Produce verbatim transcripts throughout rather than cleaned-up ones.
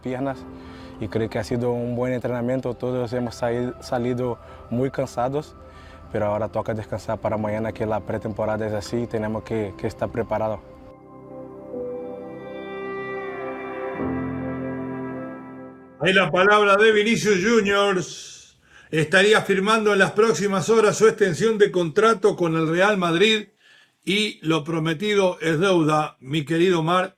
piernas y creo que ha sido un buen entrenamiento. Todos hemos salido muy cansados, pero ahora toca descansar para mañana, que la pretemporada es así y tenemos que, que estar preparados. Ahí la palabra de Vinicius Junior. Estaría firmando en las próximas horas su extensión de contrato con el Real Madrid y lo prometido es deuda, mi querido Mar.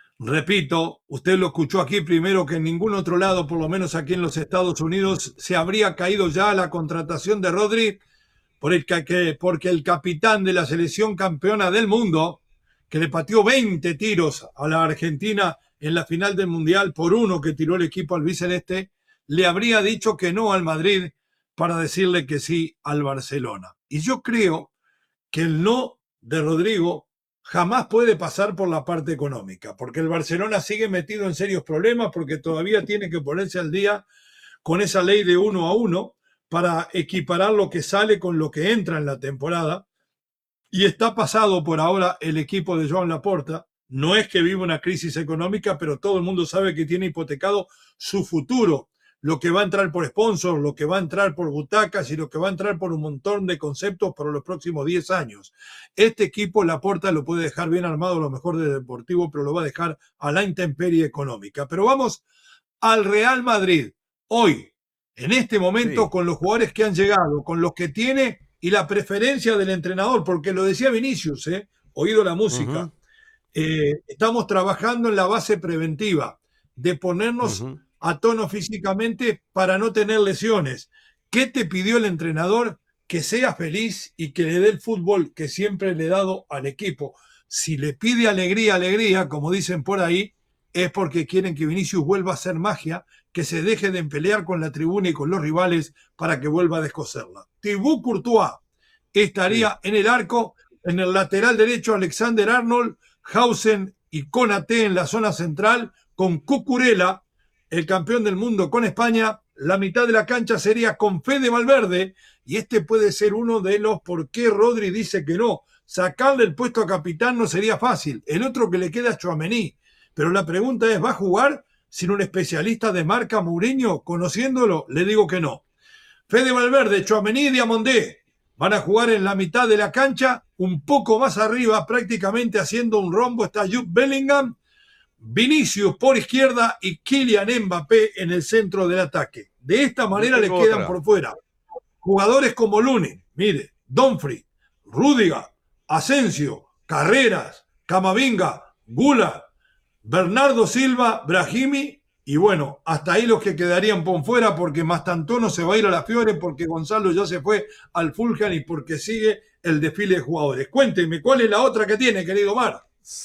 Repito, usted lo escuchó aquí primero que en ningún otro lado, por lo menos aquí en los Estados Unidos, se habría caído ya la contratación de Rodri, por el que, porque el capitán de la selección campeona del mundo, que le pateó veinte tiros a la Argentina en la final del Mundial por uno que tiró el equipo albiceleste, le habría dicho que no al Madrid para decirle que sí al Barcelona. Y yo creo que el no de Rodrigo jamás puede pasar por la parte económica, porque el Barcelona sigue metido en serios problemas, porque todavía tiene que ponerse al día con esa ley de uno a uno para equiparar lo que sale con lo que entra en la temporada. Y está pasado por ahora el equipo de Joan Laporta. No es que viva una crisis económica, pero todo el mundo sabe que tiene hipotecado su futuro, lo que va a entrar por sponsors, lo que va a entrar por butacas y lo que va a entrar por un montón de conceptos para los próximos diez años. Este equipo, Laporta, lo puede dejar bien armado, lo mejor de Deportivo, pero lo va a dejar a la intemperie económica. Pero vamos al Real Madrid. Hoy, en este momento, sí, con los jugadores que han llegado, con los que tiene y la preferencia del entrenador, porque lo decía Vinicius, ¿eh? Oído la música. Uh-huh. Eh, estamos trabajando en la base preventiva de ponernos uh-huh. a tono físicamente para no tener lesiones. ¿Qué te pidió el entrenador? Que sea feliz y que le dé el fútbol que siempre le he dado al equipo. Si le pide alegría, alegría, como dicen por ahí, es porque quieren que Vinicius vuelva a hacer magia, que se deje de pelear con la tribuna y con los rivales para que vuelva a descoserla. Thibaut Courtois estaría sí. en el arco, en el lateral derecho Alexander Arnold, Hausen y Konaté en la zona central, con Cucurella, el campeón del mundo con España. La mitad de la cancha sería con Fede Valverde, y este puede ser uno de los por qué Rodri dice que no. Sacarle el puesto a capitán no sería fácil. El otro que le queda es Tchouaméni. Pero la pregunta es, ¿va a jugar sin un especialista de marca, Mourinho? Conociéndolo, le digo que no. Fede Valverde, Tchouaméni y Diamandé van a jugar en la mitad de la cancha, un poco más arriba, prácticamente haciendo un rombo, está Jude Bellingham, Vinicius por izquierda y Kylian Mbappé en el centro del ataque. De esta manera le quedan otra. por fuera jugadores como Lunin, mire, Dumfries, Rüdiger, Asensio, Carreras, Camavinga, Gula, Bernardo Silva, Brahimi, y bueno, hasta ahí los que quedarían por fuera, porque Mastantuono se va a ir a la Fiore, porque Gonzalo ya se fue al Fulham y porque sigue el desfile de jugadores. Cuénteme, ¿cuál es la otra que tiene, querido Mar?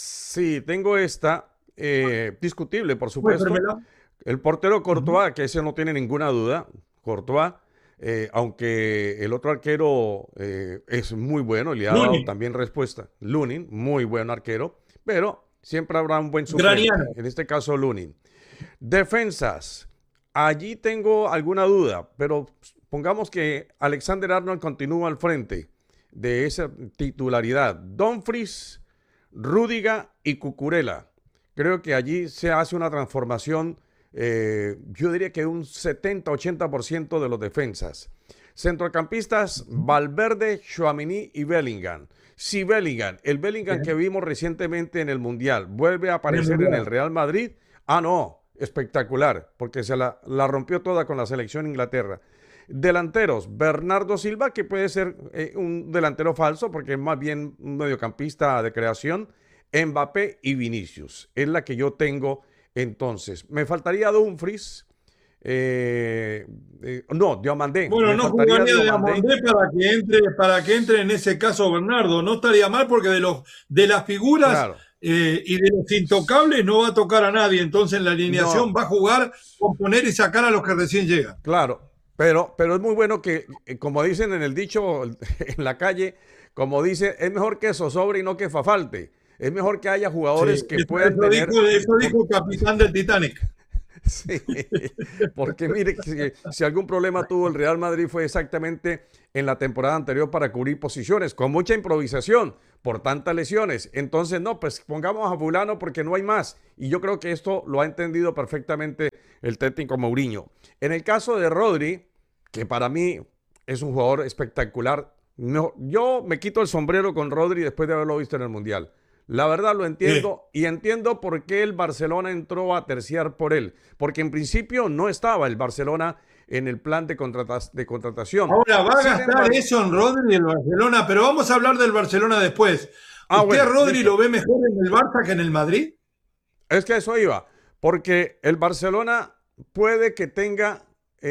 Sí, tengo esta, eh, discutible, por supuesto. El portero Courtois, uh-huh. que ese no tiene ninguna duda, Courtois, eh, aunque el otro arquero eh, es muy bueno, le ha Lunin. dado también respuesta. Lunin, muy buen arquero, pero siempre habrá un buen suplente, en este caso Lunin. Defensas, allí tengo alguna duda, pero pongamos que Alexander Arnold continúa al frente de esa titularidad. Dumfries, Rüdiger y Cucurella. Creo que allí se hace una transformación, eh, yo diría que un setenta a ochenta por ciento de los defensas. Centrocampistas, Valverde, Tchouaméni y Bellingham. Si Bellingham, el Bellingham que vimos recientemente en el Mundial, vuelve a aparecer en el Real Madrid, ah no, espectacular, porque se la, la rompió toda con la selección Inglaterra. Delanteros, Bernardo Silva, que puede ser eh, un delantero falso, porque es más bien un mediocampista de creación. Mbappé y Vinicius, es la que yo tengo entonces. Me faltaría Dumfries, eh, eh, no, Diomandé. Bueno, me no jugaría Diomandé para que entre, para que entre en ese caso Bernardo, no estaría mal porque de los de las figuras claro. eh, y de los intocables no va a tocar a nadie, entonces en la alineación no. va a jugar, componer y sacar a los que recién llegan. Claro, pero, pero es muy bueno que, como dicen en el dicho en la calle, como dice, es mejor que zozobre y no que fafalte. Es mejor que haya jugadores sí, que eso, puedan eso tener... Dijo, eso dijo capitán del Titanic. Sí, porque mire, si, si algún problema tuvo el Real Madrid fue exactamente en la temporada anterior para cubrir posiciones, con mucha improvisación, por tantas lesiones. Entonces, no, pues pongamos a fulano porque no hay más. Y yo creo que esto lo ha entendido perfectamente el técnico Mourinho. En el caso de Rodri, que para mí es un jugador espectacular, no, yo me quito el sombrero con Rodri después de haberlo visto en el Mundial. La verdad lo entiendo Sí. y entiendo por qué el Barcelona entró a terciar por él, porque en principio no estaba el Barcelona en el plan de, contrata de contratación. Ahora va a Sin gastar embargo, eso en Rodri y el Barcelona, pero vamos a hablar del Barcelona después. ah, ¿Usted a bueno, Rodri listo. lo ve mejor en el Barça que en el Madrid? Es que a eso iba, porque el Barcelona puede que tenga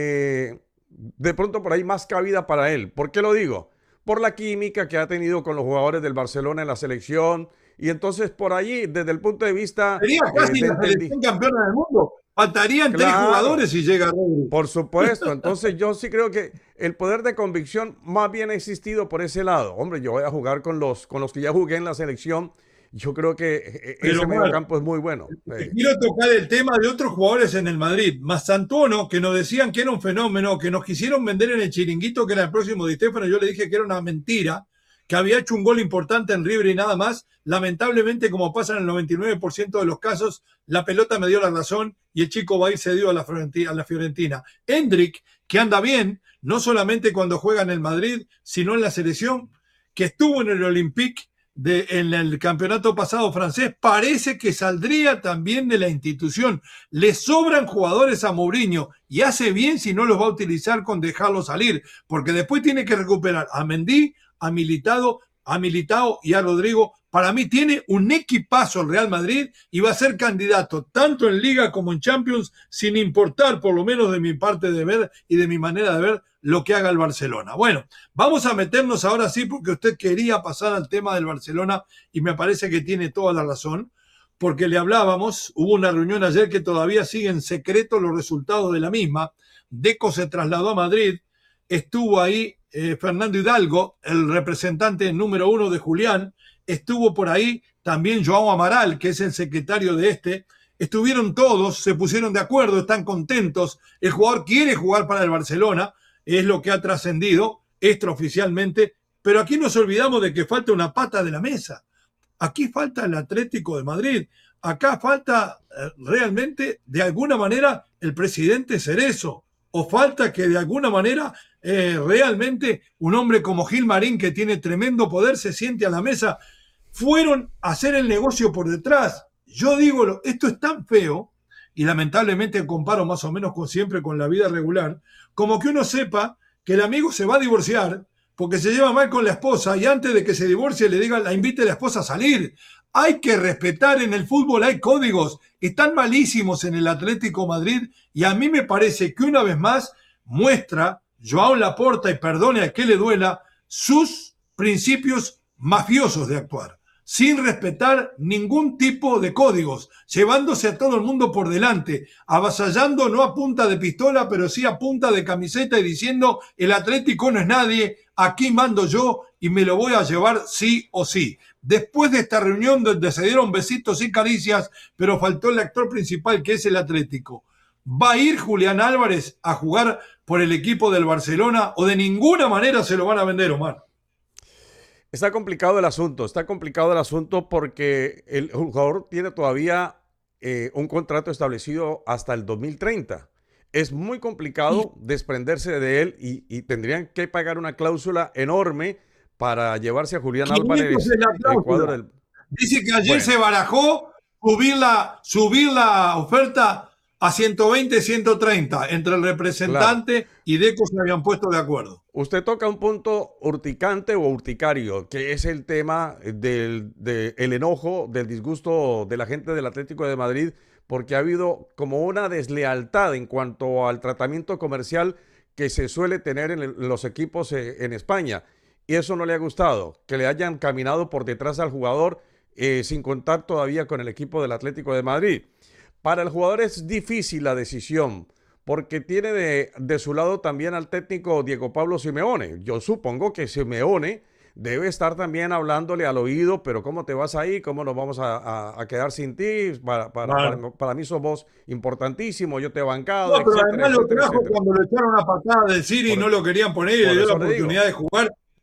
eh, de pronto por ahí más cabida para él. ¿Por qué lo digo? Por la química que ha tenido con los jugadores del Barcelona en la selección. Y entonces por allí, desde el punto de vista Sería eh, casi de la entendi- selección campeona del mundo. Faltarían tres Claro, jugadores si llega Rodri. por supuesto. Entonces yo sí creo que el poder de convicción más bien ha existido por ese lado. Hombre, yo voy a jugar con los, con los que ya jugué en la selección. Yo creo que eh, Pero ese medio bueno, campo es muy bueno. Eh, quiero tocar el tema de otros jugadores en el Madrid. Mastantuono, que nos decían que era un fenómeno, que nos quisieron vender en el chiringuito, que era el próximo Di Stéfano. Yo le dije que era una mentira, que había hecho un gol importante en River y nada más. Lamentablemente, como pasa en el noventa y nueve por ciento de los casos, la pelota me dio la razón y el chico va a ir cedido a la Fiorentina. A la Fiorentina. Endrick, que anda bien, no solamente cuando juega en el Madrid, sino en la selección, que estuvo en el Olympique de, en el campeonato pasado francés, parece que saldría también de la institución. Le sobran jugadores a Mourinho y hace bien si no los va a utilizar con dejarlo salir, porque después tiene que recuperar a Mendy, a Militado, a Militao y a Rodrigo. Para mí tiene un equipazo el Real Madrid y va a ser candidato tanto en Liga como en Champions, sin importar, por lo menos de mi parte de ver y de mi manera de ver, lo que haga el Barcelona. Bueno, vamos a meternos ahora sí, porque usted quería pasar al tema del Barcelona y me parece que tiene toda la razón, porque le hablábamos, hubo una reunión ayer que todavía sigue en secreto los resultados de la misma. Deco se trasladó a Madrid, estuvo ahí eh, Fernando Hidalgo, el representante número uno de Julián, estuvo por ahí también Joao Amaral, que es el secretario de este. Estuvieron todos, se pusieron de acuerdo, están contentos. El jugador quiere jugar para el Barcelona, es lo que ha trascendido extraoficialmente, pero aquí nos olvidamos de que falta una pata de la mesa. Aquí falta el Atlético de Madrid. Acá falta eh, realmente, de alguna manera, el presidente Cerezo. O falta que de alguna manera eh, realmente un hombre como Gil Marín, que tiene tremendo poder, se siente a la mesa. Fueron a hacer el negocio por detrás. Yo digo, esto es tan feo, y lamentablemente comparo más o menos con siempre con la vida regular, como que uno sepa que el amigo se va a divorciar porque se lleva mal con la esposa y antes de que se divorcie le diga, la invite a la esposa a salir. Hay que respetar, en el fútbol hay códigos, están malísimos en el Atlético Madrid y a mí me parece que una vez más muestra Joao Laporta, y perdone a que le duela, sus principios mafiosos de actuar, sin respetar ningún tipo de códigos, llevándose a todo el mundo por delante, avasallando no a punta de pistola, pero sí a punta de camiseta y diciendo, el Atlético no es nadie, aquí mando yo y me lo voy a llevar sí o sí. Después de esta reunión donde se dieron besitos y caricias, pero faltó el actor principal, que es el Atlético. ¿Va a ir Julián Álvarez a jugar por el equipo del Barcelona o de ninguna manera se lo van a vender, Omar? Está complicado el asunto, está complicado el asunto porque el jugador tiene todavía eh, un contrato establecido hasta el dos mil treinta. Es muy complicado desprenderse de él y, y tendrían que pagar una cláusula enorme para llevarse a Julián Álvarez al cuadro del... Dice que ayer Bueno. se barajó subir la, subir la oferta a ciento veinte, ciento treinta. Entre el representante Claro. y Deco se habían puesto de acuerdo. Usted toca un punto urticante o urticario, que es el tema del de el enojo, del disgusto de la gente del Atlético de Madrid, porque ha habido como una deslealtad en cuanto al tratamiento comercial que se suele tener en el, los equipos eh, en España. Y eso no le ha gustado, que le hayan caminado por detrás al jugador eh, sin contar todavía con el equipo del Atlético de Madrid. Para el jugador es difícil la decisión, porque tiene de, de su lado también al técnico Diego Pablo Simeone. Yo supongo que Simeone debe estar también hablándole al oído, pero ¿cómo te vas ahí? ¿Cómo nos vamos a, a, a quedar sin ti? Para, para, Claro. para, para mí sos vos importantísimo, yo te he bancado, No, pero etcétera, además lo etcétera, trajo etcétera. cuando le echaron una patada del City y Por- no lo querían poner y le por dio la eso le digo. oportunidad de jugar.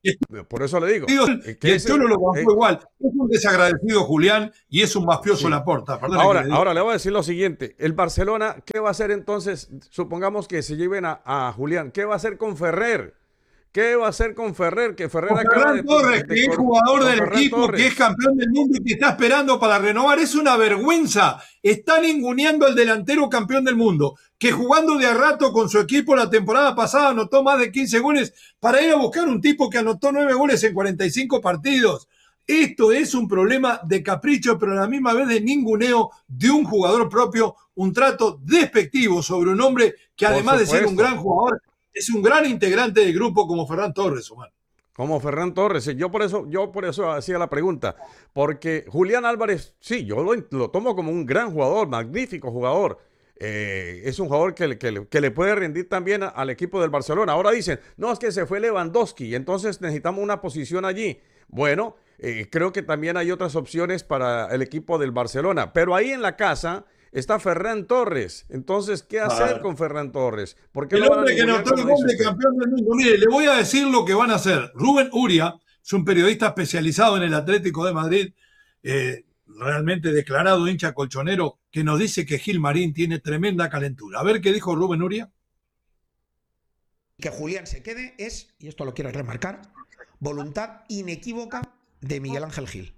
Por eso le digo. Y el ese, Cholo lo bancó eh, igual. Es un desagradecido Julián y es un mafioso sí. Laporta. Ahora, le ahora le voy a decir lo siguiente. El Barcelona, ¿qué va a hacer entonces? Supongamos que se lleven a, a Julián. ¿Qué va a hacer con Ferrer? ¿Qué va a hacer con Ferrer? Que Ferrer Con acaba Ferran de, Torres, de, que de, es jugador del Ferran equipo, Torres. que es campeón del mundo y que está esperando para renovar. Es una vergüenza. Está ninguneando al delantero campeón del mundo, que jugando de a rato con su equipo la temporada pasada anotó más de quince goles para ir a buscar un tipo que anotó nueve goles en cuarenta y cinco partidos. Esto es un problema de capricho, pero a la misma vez de ninguneo de un jugador propio, un trato despectivo sobre un hombre que además de ser un gran jugador, es un gran integrante del grupo como Ferran Torres, Omar. Como Ferran Torres. Yo por eso, yo por eso hacía la pregunta. Porque Julián Álvarez, sí, yo lo, lo tomo como un gran jugador, magnífico jugador. Eh, es un jugador que, que, que le puede rendir también a, al equipo del Barcelona. Ahora dicen, no, es que se fue Lewandowski, entonces necesitamos una posición allí. Bueno, eh, creo que también hay otras opciones para el equipo del Barcelona. Pero ahí en la casa está Ferran Torres. Entonces, ¿qué hacer con Ferran Torres? ¿Por qué el lo van a hombre que anotó el gol de campeón del mundo. Mire, le voy a decir lo que van a hacer. Rubén Uria es un periodista especializado en el Atlético de Madrid, eh, realmente declarado hincha colchonero, que nos dice que Gilmarín tiene tremenda calentura. A ver qué dijo Rubén Uria. Que Julián se quede es, y esto lo quiero remarcar, voluntad inequívoca de Miguel Ángel Gil.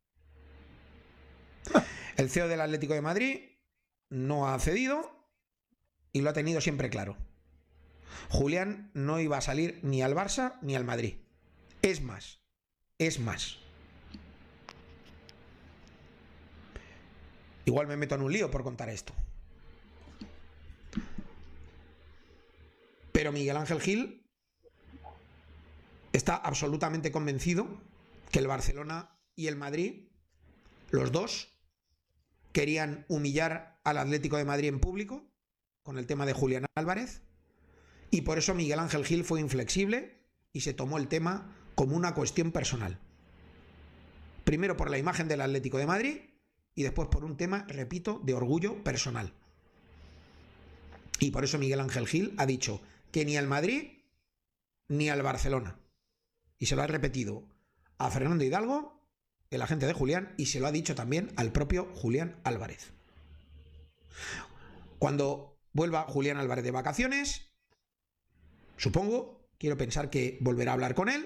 El C E O del Atlético de Madrid no ha cedido y lo ha tenido siempre claro. Julián no iba a salir ni al Barça ni al Madrid. Es más, es más. Igual me meto en un lío por contar esto. Pero Miguel Ángel Gil está absolutamente convencido que el Barcelona y el Madrid, los dos, querían humillar al Atlético de Madrid en público con el tema de Julián Álvarez, y por eso Miguel Ángel Gil fue inflexible y se tomó el tema como una cuestión personal. Primero por la imagen del Atlético de Madrid y después por un tema, repito, de orgullo personal. Y por eso Miguel Ángel Gil ha dicho que ni al Madrid ni al Barcelona. Y se lo ha repetido a Fernando Hidalgo, el agente de Julián, y se lo ha dicho también al propio Julián Álvarez. Cuando vuelva Julián Álvarez de vacaciones, supongo, quiero pensar que volverá a hablar con él.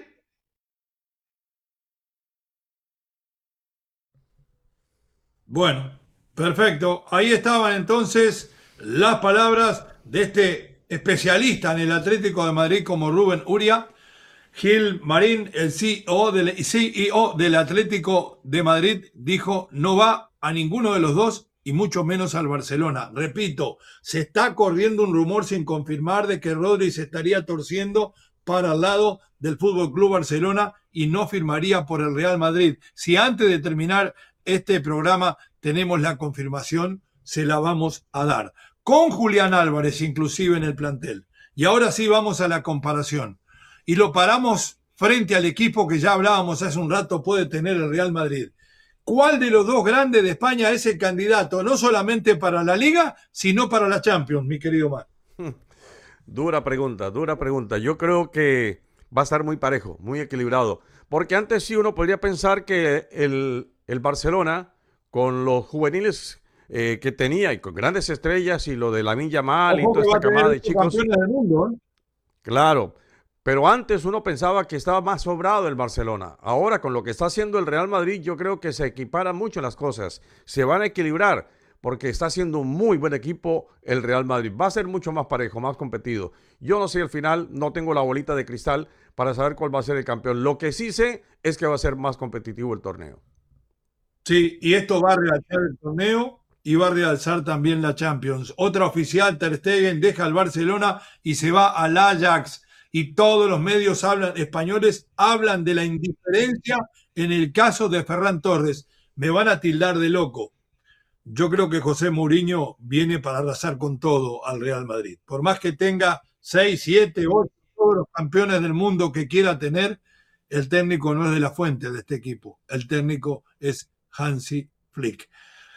Bueno, perfecto. Ahí estaban entonces las palabras de este especialista en el Atlético de Madrid como Rubén Uria. Gilmarín, el C E O del, C E O del Atlético de Madrid, dijo no va a ninguno de los dos y mucho menos al Barcelona. Repito, se está corriendo un rumor sin confirmar de que Rodri se estaría torciendo para el lado del F C Barcelona y no firmaría por el Real Madrid. Si antes de terminar este programa tenemos la confirmación, se la vamos a dar. Con Julián Álvarez inclusive en el plantel. Y ahora sí vamos a la comparación. Y lo paramos frente al equipo que ya hablábamos hace un rato puede tener el Real Madrid. ¿Cuál de los dos grandes de España es el candidato, no solamente para la Liga, sino para la Champions, mi querido Mar? Dura pregunta, dura pregunta. Yo creo que va a estar muy parejo, muy equilibrado. Porque antes sí uno podría pensar que el, el Barcelona, con los juveniles eh, que tenía y con grandes estrellas y lo de Lamine Yamal y toda esta camada de chicos. Del mundo, ¿eh? Claro. Pero antes uno pensaba que estaba más sobrado el Barcelona. Ahora, con lo que está haciendo el Real Madrid, yo creo que se equiparan mucho las cosas. Se van a equilibrar porque está haciendo un muy buen equipo el Real Madrid. Va a ser mucho más parejo, más competido. Yo no sé al final, no tengo la bolita de cristal para saber cuál va a ser el campeón. Lo que sí sé es que va a ser más competitivo el torneo. Sí, y esto va a realzar el torneo y va a realzar también la Champions. Otra oficial, Ter Stegen, deja al Barcelona y se va al Ajax. Y todos los medios hablan, españoles hablan de la indiferencia en el caso de Ferran Torres. Me van a tildar de loco. Yo creo que José Mourinho viene para arrasar con todo al Real Madrid. Por más que tenga seis, siete, ocho, todos los campeones del mundo que quiera tener, el técnico no es de la fuente de este equipo. El técnico es Hansi Flick.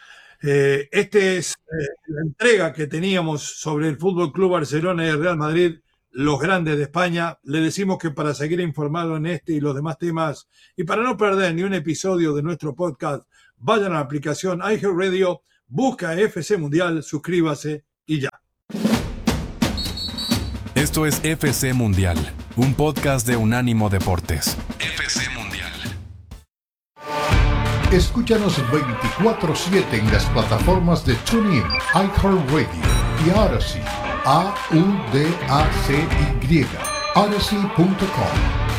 Eh, este es eh, la entrega que teníamos sobre el F C Barcelona y el Real Madrid los grandes de España. Le decimos que para seguir informado en este y los demás temas y para no perder ni un episodio de nuestro podcast, vayan a la aplicación iHeartRadio, busca F C Mundial, suscríbase y ya. Esto es F C Mundial, un podcast de Unánimo Deportes. F C Mundial. Escúchanos veinticuatro siete en las plataformas de TuneIn, iHeartRadio y Odyssey. A U D A C Y. Odyssey punto com.